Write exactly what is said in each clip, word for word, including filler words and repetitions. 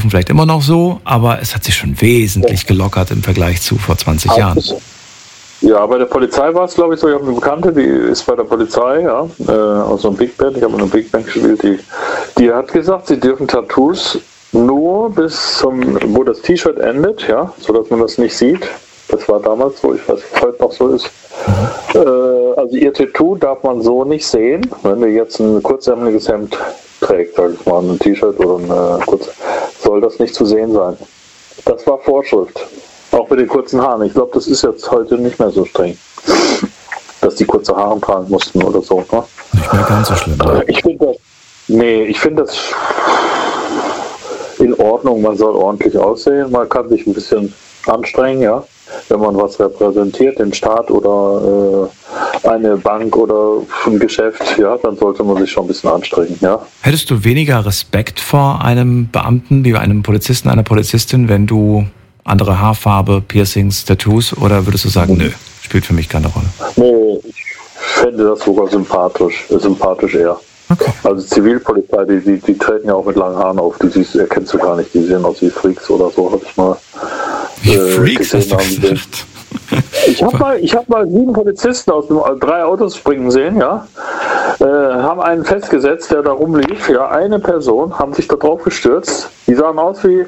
vielleicht immer noch so, aber es hat sich schon wesentlich gelockert im Vergleich zu vor zwanzig Jahren. Ja, bei der Polizei war es, glaube ich, so. Ich habe eine Bekannte, die ist bei der Polizei, ja, äh, aus so einem Big Band. Ich habe in einem Big Band gespielt. Die, die hat gesagt, sie dürfen Tattoos nur bis zum, wo das T-Shirt endet, ja, sodass man das nicht sieht. Das war damals so, ich weiß nicht, ob es heute noch so ist. Mhm. Äh, also ihr Tattoo darf man so nicht sehen, wenn du jetzt ein kurzärmeliges Hemd trägt, sag ich mal, ein T-Shirt oder ein äh, kurz, soll das nicht zu sehen sein. Das war Vorschrift. Auch mit den kurzen Haaren. Ich glaube, das ist jetzt heute nicht mehr so streng, dass die kurze Haare tragen mussten oder so. Ne? Nicht mehr ganz so schlimm. Ne? Ich finde das, nee, ich finde das in Ordnung. Man soll ordentlich aussehen. Man kann sich ein bisschen anstrengen, ja, wenn man was repräsentiert, den Staat oder äh, eine Bank oder ein Geschäft, ja, dann sollte man sich schon ein bisschen anstrengen, ja. Hättest du weniger Respekt vor einem Beamten wie bei einem Polizisten, einer Polizistin, wenn du andere Haarfarbe, Piercings, Tattoos, oder würdest du sagen, nö, spielt für mich keine Rolle? Nee, ich fände das sogar sympathisch, sympathisch eher. Okay. Also Zivilpolizei, die, die, die treten ja auch mit langen Haaren auf, die siehst, erkennst du gar nicht, die sehen aus wie Freaks oder so, habe ich mal wie äh, Freaks gesehen. Hast du gesagt? Ich habe mal, ich hab mal sieben Polizisten aus dem, drei Autos springen sehen, ja, äh, haben einen festgesetzt, der da rumlief, ja, eine Person, haben sich da drauf gestürzt, die sahen aus wie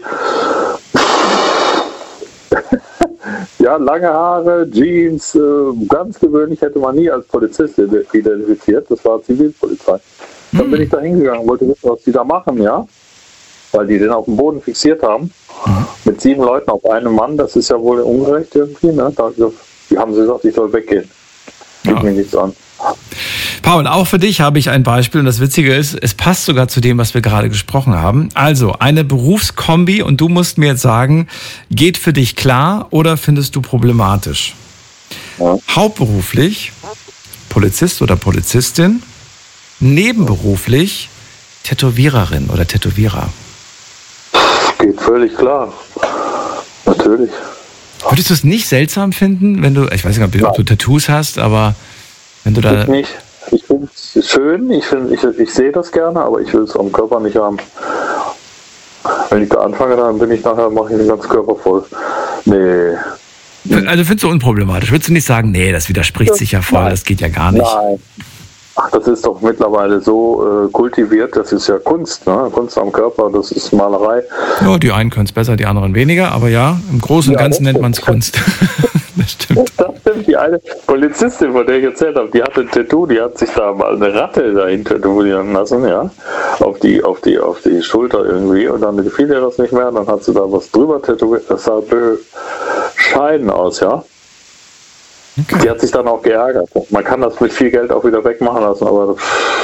ja, lange Haare, Jeans, äh, ganz gewöhnlich, hätte man nie als Polizist identifiziert. Das war Zivilpolizei. Mhm. Dann bin ich da hingegangen, wollte wissen, was die da machen, ja. Weil die den auf dem Boden fixiert haben. Mhm. Mit sieben Leuten auf einem Mann, das ist ja wohl ungerecht irgendwie, ne? Da, die haben sie gesagt, ich soll weggehen. Geht ja. mir nichts an. Paul, auch für dich habe ich ein Beispiel und das Witzige ist, es passt sogar zu dem, was wir gerade gesprochen haben. Also eine Berufskombi und du musst mir jetzt sagen, geht für dich klar oder findest du problematisch? Ja. Hauptberuflich Polizist oder Polizistin, nebenberuflich Tätowiererin oder Tätowierer. Geht völlig klar. Natürlich. Würdest du es nicht seltsam finden, wenn du, ich weiß nicht, ob du, ob du Tattoos hast, aber wenn du da... Ich nicht. Ich finde es schön, ich, find, ich, ich sehe das gerne, aber ich will es am Körper nicht haben. Wenn ich da anfange, dann bin ich nachher, mache ich den ganzen Körper voll. Nee. Also findest du unproblematisch? Würdest du nicht sagen, nee, das widerspricht ja, sich ja voll, nein. Das geht ja gar nicht? Nein. Ach, das ist doch mittlerweile so äh, kultiviert, das ist ja Kunst, ne? Kunst am Körper, das ist Malerei. Ja, die einen können es besser, die anderen weniger, aber ja, im Großen und ja, Ganzen nennt man es Kunst. Das stimmt. Das stimmt, die eine Polizistin, von der ich erzählt habe, die hatte ein Tattoo, die hat sich da mal eine Ratte dahin tätowieren lassen, ja, auf die, auf die, auf die Schulter irgendwie, und dann gefiel ihr das nicht mehr, dann hat sie da was drüber tätowiert, das sah bescheiden aus, ja. Okay. Die hat sich dann auch geärgert. Man kann das mit viel Geld auch wieder wegmachen lassen, aber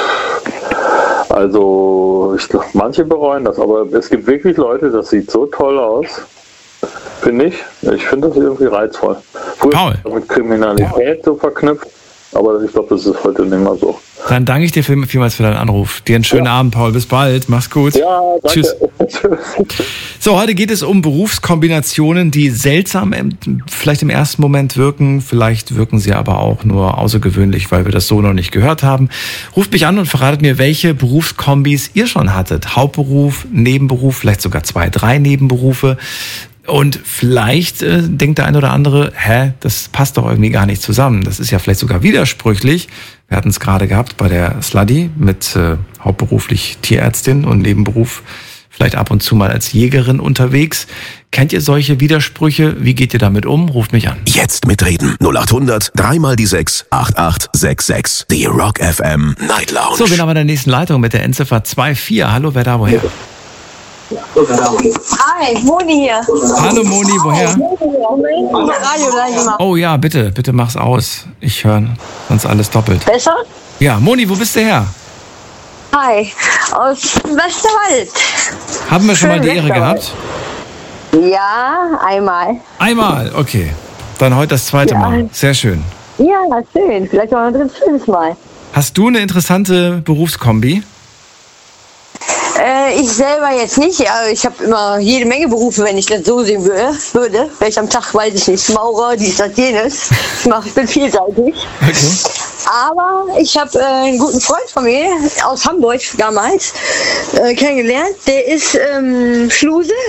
also ich glaube, manche bereuen das, aber es gibt wirklich Leute, das sieht so toll aus, finde ich. Ich finde das irgendwie reizvoll. Früher Paul. Mit Kriminalität so verknüpft, aber ich glaube, das ist heute nicht mehr so. Dann danke ich dir vielmals für deinen Anruf. Dir einen schönen ja. Abend, Paul. Bis bald. Mach's gut. Ja, danke. Tschüss. So, heute geht es um Berufskombinationen, die seltsam vielleicht im ersten Moment wirken. Vielleicht wirken sie aber auch nur außergewöhnlich, weil wir das so noch nicht gehört haben. Ruft mich an und verratet mir, welche Berufskombis ihr schon hattet. Hauptberuf, Nebenberuf, vielleicht sogar zwei, drei Nebenberufe. Und vielleicht äh, denkt der eine oder andere, hä, das passt doch irgendwie gar nicht zusammen. Das ist ja vielleicht sogar widersprüchlich. Wir hatten es gerade gehabt bei der Sluddy mit äh, hauptberuflich Tierärztin und Nebenberuf vielleicht ab und zu mal als Jägerin unterwegs. Kennt ihr solche Widersprüche? Wie geht ihr damit um? Ruft mich an. Jetzt mitreden. null acht hundert, dreimal die sechs, acht acht sechs sechs. Die Rock F M Night Lounge. So, wir haben in der nächsten Leitung mit der Endziffer zwei vier. Hallo, wer da woher? Hi, Moni hier. Hallo Moni, woher? Radio, oh ja, bitte, bitte mach's aus. Ich höre sonst alles doppelt. Besser? Ja, Moni, wo bist du her? Hi, aus Westerwald. Haben wir schon mal die Ehre gehabt? Ja, einmal. Einmal, okay. Dann heute das zweite ja. Mal. Sehr schön. Ja, schön. Vielleicht noch ein drittes Mal. Hast du eine interessante Berufskombi? Äh, ich selber jetzt nicht. Also ich habe immer jede Menge Berufe, wenn ich das so sehen würde. würde. Welch am Tag, weiß ich nicht. Maurer, dies, das, jenes. Ich, mach, ich bin vielseitig. Okay. Aber ich habe äh, einen guten Freund von mir aus Hamburg damals äh, kennengelernt. Der ist ähm, Schluse